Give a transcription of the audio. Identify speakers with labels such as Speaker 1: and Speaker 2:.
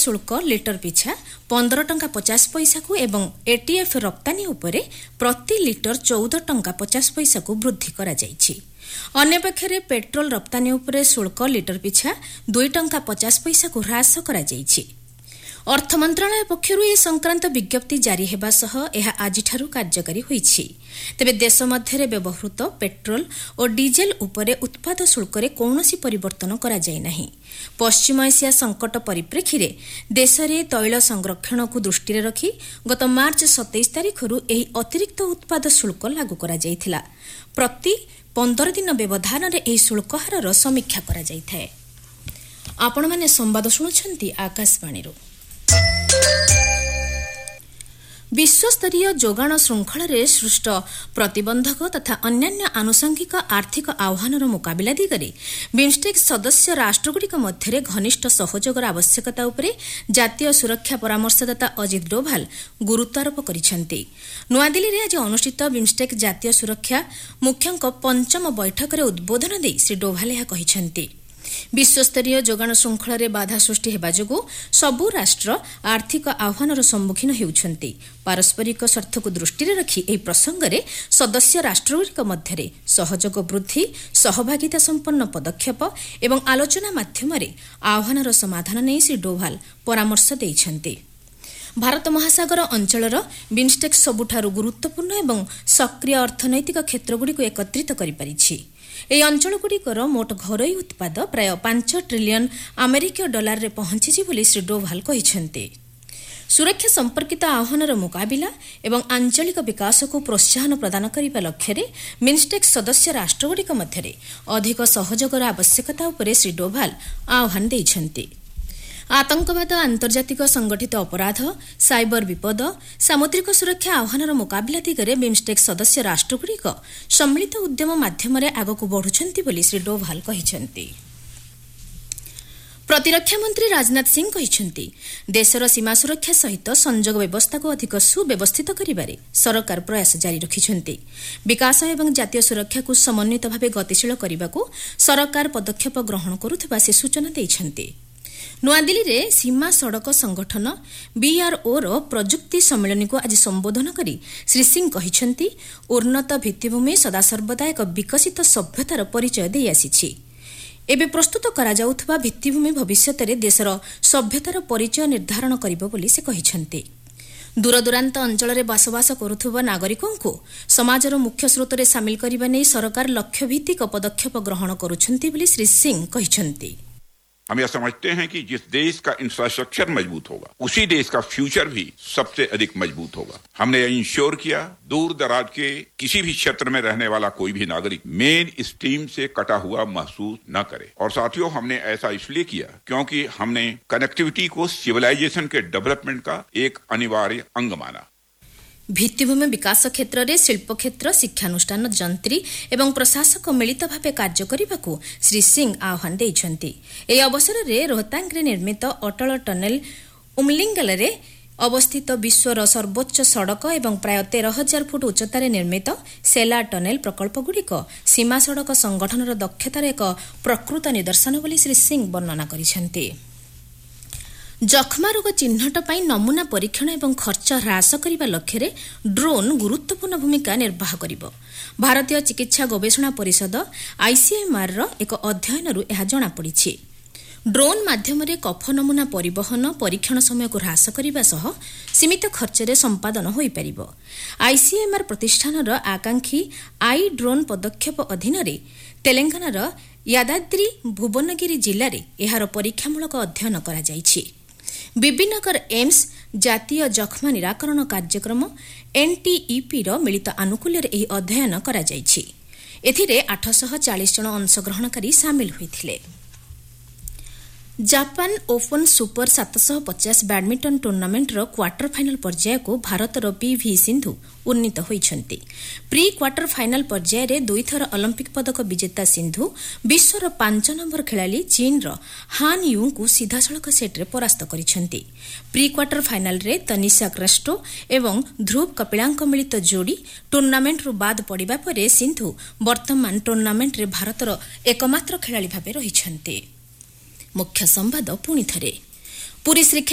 Speaker 1: शुल्क लिटर पिछा 15 टंका 50 पैसा को एवं एटीएफ रप्तानी उपरे प्रति लिटर 14 टंका 50 पैसा को वृद्धि करा जायछि। अन्य पक्षरे पेट्रोल रप्तानी उपरे शुल्क लिटर पिछा 2 टंका 50 पैसा को ह्रास करा जायछि। अर्थ मंत्रालय पक्षरु ए संक्रांत विज्ञप्ति जारी हेबा सह एहा आजिठारु कार्यकारी होईछि। तेबे देश मध्यरे व्यवहृत पेट्रोल और डीजेल उपरे उत्पाद शुल्करे कौनसी परिवर्तन करा जाय नाही। पश्चिम एशिया संकट परिप्रेक्षी देशरे तैल संरक्षण को दृष्टि रखी गत मार्च 27 तारिखरु एही अतिरिक्त उत्पाद शुल्क लागू करा जायथिला। प्रति 15 दिन व्यवधान रे एही शुल्क हारर समीक्षा करा जायथाय। आपण माने संवाद सुनुछंती आकाशवाणी रो। विश्वस्तरीय जोगाण श्रृंखल सृष्ट प्रतिबंधक तथा अन्यान्य आनुषंगिक आर्थिक आह्वानर मुकाबिला दिगरे बिम्स्टेक सदस्य राष्ट्रगुड़िक मध्य घनिष्ठ सहयोगर आवश्यकता उपरे जातीय सुरक्षा परामर्शदाता अजित डोभाल गुरुत्वारोप करिसेंति। नुआदिल्ली रे आज अनुष्ठित बिम्स्टेक जातीय सुरक्षा मुख्यଙ୍କ पंचम बैठक रे उद्बोधन देई श्री डोभाल यह कहिसेंति। विश्वस्तरीय जोगाण श्रृंखल बाधा सृष्टि हेबा जोगु सबु राष्ट्र आर्थिक आह्वानर सम्मुखीन हेउछन्ति। पारस्परिक स्वार्थ को दृष्टि रखी एही प्रसंग रे सदस्य राष्ट्रगुड़िक मध्य सहयोग वृद्धि सहभागिता संपन्न पदक्षेप एवं आलोचना माध्यम आह्वानर समाधान नहीं श्री डोभाल परामर्श देइछन्ति। भारत महासागर अंचलर बिम्स्टेक सबुठारु गुरुत्वपूर्ण एवं सक्रिय अर्थनैतिक क्षेत्रगुड़िक एकत्रित करिपारिछि। ଏହି ଅଞ୍ଚଳଗୁଡ଼ିକର ମୋଟ ଘରୋଇ ଉତ୍ପାଦ ପ୍ରାୟ 5 ଟ୍ରିଲିୟନ ଆମେରିକୀୟ ଡଲାରରେ ପହଞ୍ଚିଛି ବୋଲି ଶ୍ରୀ ଡୋଭାଲ କହିଛନ୍ତି। ସୁରକ୍ଷା ସମ୍ପର୍କିତ ଆହ୍ୱାନର ମୁକାବିଲା ଏବଂ ଆଞ୍ଚଳିକ ବିକାଶକୁ ପ୍ରୋତ୍ସାହନ ପ୍ରଦାନ କରିବା ଲକ୍ଷ୍ୟରେ ବିମ୍ଷ୍ଟେକ୍ ସଦସ୍ୟ ରାଷ୍ଟ୍ରଗୁଡ଼ିକ ମଧ୍ୟରେ ଅଧିକ ସହଯୋଗର ଆବଶ୍ୟକତା ଉପରେ ଶ୍ରୀ ଡୋଭାଲ ଆହ୍ୱାନ ଦେଇଛନ୍ତି। आतंकवाद आंतर्जातिक संगठित अपराध साइबर विपद सामुद्रिक सुरक्षा आह्वानर मुकाबिला दिगरे बिम्स्टेक सदस्य राष्ट्रगुड़िक सम्मिलित उद्यम माध्यम आगक बढ़ुछन्ति बोली श्री डोभाल कहिसेंति। प्रतिरक्षा मंत्री राजनाथ सिंह कहिसेंति देशर सीमा सुरक्षा सहित संजोग व्यवस्था को अधिक सुव्यवस्थित करिबारे सरकार प्रयास जारी रखिछन्ति। विकास एवं जातीय सुरक्षा को समन्वित भावे गतिशील करबाकू सरकार पदक्षेप ग्रहण करुथबा से सूचना दैछन्ति। नुआदिल्ली रे सीमा सड़क संगठन बीआरओ रो प्रजुक्ति सम्मेलन को आज संबोधन करी श्री सिंह कहिसेंति उन्नत भित्तिभूमि सदासर्वदा एक विकसित सभ्यतार परिचय दे आसीछि। एबे प्रस्तुत करा जाउथबा भित्तिभूमि भविष्यत रे देशर सभ्यतार परिचय निर्धारण करिबो बोली से कहिसेंति। दूरदूरांत अंचल रे बसवास करुथुबा नागरिकों को समाजर मुख्य स्रोत रे शामिल करिबा नै सरकार लक्ष्यभित्तिक पदक्षेप ग्रहण करुछन्ति बोली श्री सिंह कहिसेंति।
Speaker 2: हम यह समझते हैं कि जिस देश का इंफ्रास्ट्रक्चर मजबूत होगा उसी देश का फ्यूचर भी सबसे अधिक मजबूत होगा। हमने यह इंश्योर किया दूर दराज के किसी भी क्षेत्र में रहने वाला कोई भी नागरिक मेन स्ट्रीम से कटा हुआ महसूस न करे। और साथियों हमने ऐसा इसलिए किया क्योंकि हमने कनेक्टिविटी को सिविलाइजेशन के डेवलपमेंट का एक अनिवार्य अंग माना।
Speaker 1: भित्तिभूमि विकास क्षेत्र में शिल्प क्षेत्र शिक्षानुष्ठान जंत्री एवं प्रशासक मिलित भाव कार्य करने श्री सिंह आह्वान देइछन्ति। एही अवसर में रोहतांग निर्मित अटल टनेल उमलिंगल अवस्थित विश्वर सर्वोच्च सड़क एवं प्राय 13,000 फुट उच्चतार निर्मित सेला टनेल प्रकल्पगुड़िक सीमा सड़क संगठनर दक्षतार एक प्रकृत निदर्शन बोली श्री सिंह वर्णना करिसेंति। जख्मा रोग चिन्हट पाई नमूना परीक्षण एवं खर्च ह्रास करने लक्ष्य ड्रोन गुरुत्वपूर्ण भूमिका निर्वाह करिबो। भारतीय चिकित्सा गवेषणा परिषद आईसीएमआर रो एक अध्ययन यह जना पड़िछि। ड्रोन माध्यम कफ नमूना परिवहन परीक्षण समय को ह्रास करने सह सीमित खर्च रे संपादन होई परिबो। आईसीएमआर प्रतिष्ठान आकांक्षी आई ड्रोन पदक्षेप अधीन रे तेलंगानार यादाद्री भुवनगिरी जिले में यार परीक्षामूलक अध्ययन करा जायछि। विभिन्नकर एम्स जातीय जख्मा निराकरण कार्यक्रम एनटीईपी रो मिलित आनुकूल्य एही अध्ययन करा जायछि। एथिरे 840 जन अंशग्रहणकारी सामिल होइथिले। Japan open super 750 badminton tournament रो क्वार्टर फाइनल पर्याय को भारतर PV Sindhu उन्नीत होइछन्ति। Pre quarter final पर्याय रे 2 थर ओलंपिक पदक विजेता सिंधु विश्वर 5 नंबर खेलाड़ी चीन रो हान यू को सीधासळख सेट रे परास्त करिछन्ति। प्री क्वार्टर फाइनल रे तनिषा क्रेस्टो एवं ध्रुव कपिलांक मिलित जोड़ी टूर्नामेंट रु बाद पड़िबा परे सिंधु वर्तमान टूर्नामेंट रे भारतर एकमात्र खेलाड़ी भाबे रहिछन्ति। मुख्य संवाद पुणी थरे पुरी श्री